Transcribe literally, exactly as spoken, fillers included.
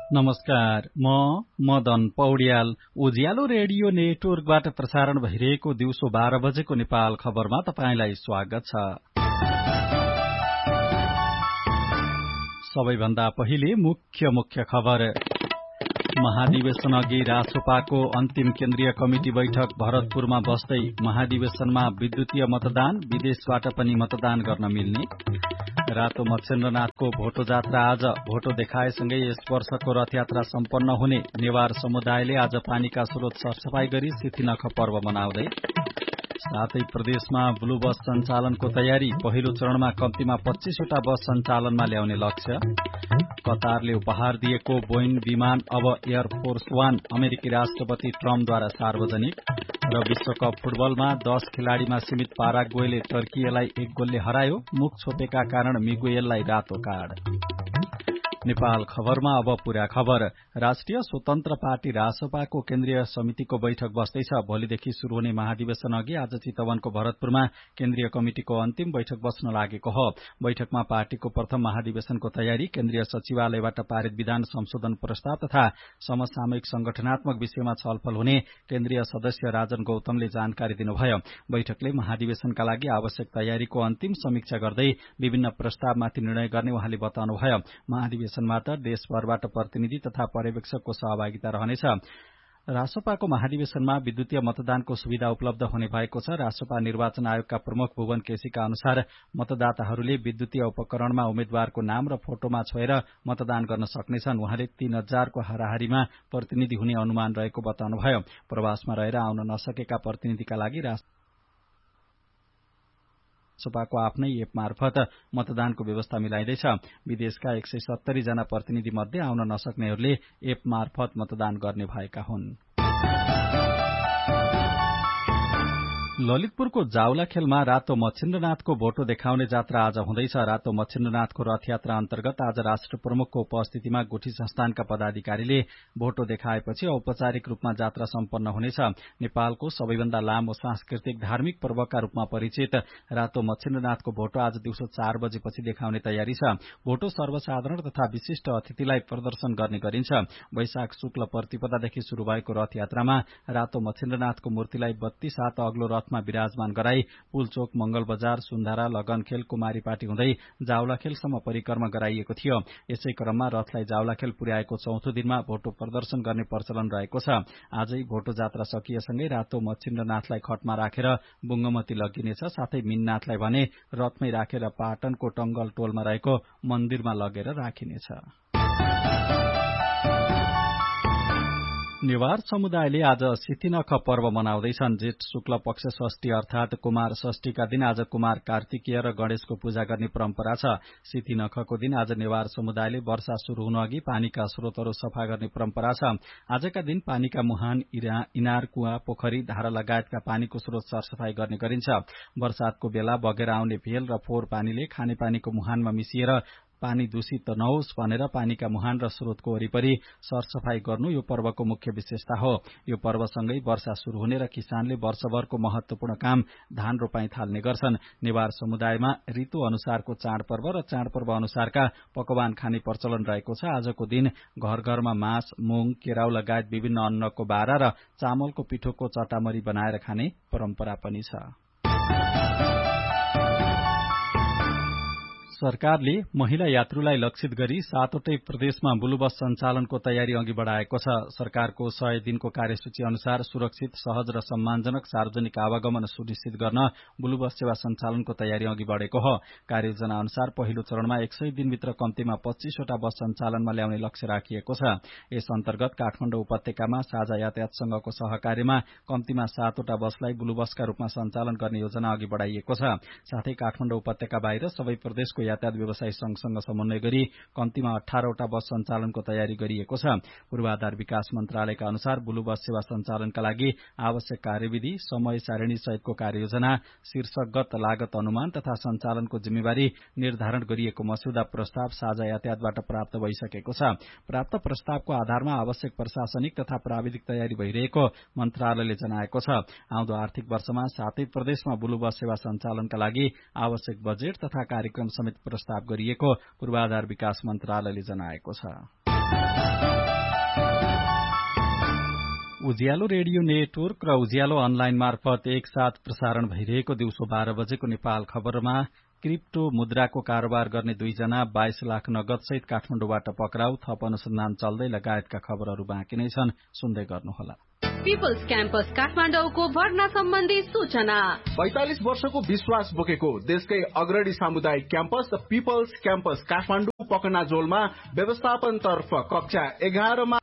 नमस्कार, म मदन पौड्याल। उज्यालो रेडियो नेटवर्कबाट प्रसारण भइरहेको दिउँसो बाह्र बजेको नेपाल खबरमा तपाईंलाई स्वागत छ। सबैभन्दा पहिले मुख्य मुख्य खबर। महाधिवेशन अघि रासोपाको अन्तिम केन्द्रीय कमिटी बैठक भरतपुरमा बस्दै महाधिवेशनमा विद्युतीय मतदान, विदेशबाट पनि मतदान गर्न मिल्ने। रातो मच्छेन्द्रनाथको भोटो जात्रा आज भोटो देखाएसँगै यस वर्षको रथयात्रा सम्पन्न हुने नेवार समुदायले आज पानीका स्रोत सरसफाई गरी सिथिनख पर्व मनाउँदै। साथै प्रदेशमा ब्लू बस सञ्चालनको तयारी, पहिलो चरणमा कम्तीमा पच्चीसवटा बस सञ्चालनमा ल्याउने लक्ष्य। कतारले उपहार दिएको बोइङ विमान अब एयरफोर्स वान अमेरिकी राष्ट्रपति ट्रम्पद्वारा सार्वजनिक। र विश्वकप फुटबलमा दश खेलाड़ीमा सीमित पाराग्वेले टर्कीलाई एक गोलले हरायो, मुख छोपेका कारण मिगुएललाई रातो कार्ड। नेपाल खबरमा अब पूरा खबर। राष्ट्रिय स्वतन्त्र पार्टी रासपाको केन्द्रीय समितिको बैठक बस्दैछ। भोलिदेखि शुरू हुने महाधिवेशन अघि आज चितवनको भरतपुरमा केन्द्रीय कमिटिको अन्तिम बैठक बस्न लागेको हो। बैठकमा पार्टीको प्रथम महाधिवेशनको तयारी, केन्द्रीय सचिवालयबाट पारित विधान संशोधन प्रस्ताव तथा समसामयिक संगठनात्मक विषयमा छलफल हुने केन्द्रीय सदस्य राजन गौतमले जानकारी दिनुभयो। बैठकले महाधिवेशनका लागि आवश्यक तयारीको अन्तिम समीक्षा गर्दै विभिन्न प्रस्तावमाथि निर्णय गर्ने उहाँले बताउनुभयो। महाधिवेशनबाट देशभरबाट प्रतिनिधि तथा पर्यवेक्षकको सहभागिता रहनेछ। रासपाको महाधिवेशनमा विद्युतीय मतदानको सुविधा उपलब्ध हुने भएको छ। रासपा निर्वाचन आयोगका प्रमुख भुवन केसीका अनुसार मतदाताहरूले विद्युतीय उपकरणमा उम्मेद्वारको नाम र फोटोमा छोएर मतदान गर्न सक्नेछन्। उहाँले तीन हजारको हाराहारीमा प्रतिनिधि हुने अनुमान रहेको बताउनुभयो। प्रवासमा रहेर आउन नसकेका प्रतिनिधिका लागि रासपाको आफ्नै एप मार्फत मतदानको व्यवस्था मिलाइँदैछ। विदेशका एक सय सत्तरी जना प्रतिनिधि मध्ये आउन नसक्नेहरूले एप मार्फत मतदान गर्ने भएका हुन्। ललितपुरको जावलाखेलमा रातो मच्छेन्द्रनाथको भोटो देखाउने जात्रा आज हुँदैछ। रातो मच्छेन्द्रनाथको रथयात्रा अन्तर्गत आज राष्ट्र प्रमुखको उपस्थितिमा गुठी संस्थानका पदाधिकारीले भोटो देखाएपछि औपचारिक रूपमा जात्रा सम्पन्न हुनेछ। नेपालको सबैभन्दा लामो सांस्कृतिक धार्मिक पर्वका रूपमा परिचित रातो मच्छेन्द्रनाथको भोटो आज दिउँसो चार बजेपछि देखाउने तयारी छ। भोटो सर्वसाधारण तथा विशिष्ट अतिथिलाई प्रदर्शन गर्ने गरिन्छ। वैशाख शुक्ल प्रतिपदादेखि शुरू भएको रथयात्रामा रातो मच्छेन्द्रनाथको मूर्तिलाई बत्तीस हात अग्लो रथ विराजमान गराई पुलचोक, मंगल बजार, सुन्धारा, लगनखेल, कुमारीपाटी हुँदै जावलाखेलसम्म परिक्रमा गराइएको थियो। यसै क्रममा रथलाई जावलाखेल पुर्याएको चौथो दिनमा भोटो प्रदर्शन गर्ने प्रचलन रहेको छ। आजै भोटो जात्रा सकिएसँगै रातो मच्छेन्द्रनाथलाई खटमा राखेर बुङ्गमती लगिनेछ। साथै मिननाथलाई भने रथमै राखेर पाटनको टंगल टोलमा रहेको मन्दिरमा लगेर राखिनेछ। नेवार समुदायले आज सिथिनख पर्व मनाउँदैछन्। जेठ शुक्ल पक्ष षष्ठी अर्थात कुमार षष्ठीका दिन आज कुमार कार्तिकीय र गणेशको पूजा गर्ने परम्परा छ। सिथिनखको दिन आज नेवार समुदायले वर्षा शुरू हुनु अघि पानीका स्रोतहरू सफा गर्ने परम्परा छ। आजका दिन पानीका मुहान, इनार, कुवा, पोखरी, धारा लगायतका पानीको स्रोत सरसफाई गर्ने गरिन्छ। वर्षातको बेला बगेर आउने भेल र फोहोर पानीले खानेपानीको मुहानमा मिसिएर पानी दूषित नहोस् भनेर पानीका मुहान र स्रोतको वरिपरि सरसफाई गर्नु यो पर्वको मुख्य विशेषता हो। यो पर्वसँगै वर्षा शुरू हुने र किसानले वर्षभरको महत्वपूर्ण काम धान रोपाई थाल्ने गर्छन्। नेवार समुदायमा ऋतु अनुसारको चाडपर्व र चाडपर्व अनुसारका पकवान खाने प्रचलन रहेको छ। आजको दिन घर घरमा मास, मूंग, केराउ लगायत विभिन्न अन्नको बारा र चामलको पिठोको चटामरी बनाएर खाने परम्परा पनि छ। सरकारले महिला यात्रुलाई लक्षित गरी सातवटै प्रदेशमा ब्लू बस सञ्चालनको तयारी अघि बढ़ाएको छ। सरकारको सय दिनको कार्यसूची अनुसार सुरक्षित, सहज र सम्मानजनक सार्वजनिक आवागमन सुनिश्चित गर्न ब्लू बस सेवा सञ्चालनको तयारी अघि बढ़ेको हो। कार्ययोजना अनुसार पहिलो चरणमा एक सय दिनभित्र कम्तीमा पच्चीसवटा बस सञ्चालनमा ल्याउने लक्ष्य राखिएको छ। यस अन्तर्गत काठमाडौँ उपत्यकामा साझा यातायातसँगको सहकार्यमा कम्तीमा सातवटा बसलाई ब्लू बसका रूपमा सञ्चालन गर्ने योजना अघि बढ़ाइएको छ। साथै काठमाडौँ उपत्यका बाहिर सबै प्रदेशको यातायात व्यवसायी संघसँग समन्वय गरी कम्तीमा अठारवटा बस सञ्चालनको तयारी गरिएको छ। पूर्वाधार विकास मन्त्रालयका अनुसार ब्लू बस सेवा सञ्चालनका लागि आवश्यक कार्यविधि, समय सारिणी सहितको कार्ययोजना, शीर्षकगत लागत अनुमान तथा सञ्चालनको जिम्मेवारी निर्धारण गरिएको मस्यौदा प्रस्ताव साझा यातायातबाट प्राप्त भइसकेको छ। प्राप्त प्रस्तावको आधारमा आवश्यक प्रशासनिक तथा प्राविधिक तयारी भइरहेको मन्त्रालयले जनाएको छ। आउँदो आर्थिक वर्षमा सातै प्रदेशमा ब्लू बस सेवा सञ्चालनका लागि आवश्यक बजेट तथा कार्यक्रम समेत प्रस्ताव गरिएको पूर्वाधार विकास मन्त्रालयले जनाएको छ। उज्यालो रेडियो नेटवर्क र उज्यालो अनलाइन मार्फत एकसाथ प्रसारण भइरहेको दिउँसो बाह्र बजेको नेपाल खबरमा क्रिप्टो मुद्राको कारोबार गर्ने दुईजना बाइस लाख नगद सहित काठमाडौँबाट पक्राउ, थप अनुसन्धान चल्दै लगायतका खबरहरू बाँकी नै छन्, सुन्दै गर्नुहोला। पिपल्स क्याम्पस काठमाडौँको भर्ना सम्बन्धी सूचना। पैंतालिस वर्षको विश्वास बोकेको देशकै अग्रणी सामुदायिक क्याम्पस पिपल्स क्याम्पस काठमाडौँ पकनाजोलमा व्यवस्थापन तर्फ कक्षा एघारमा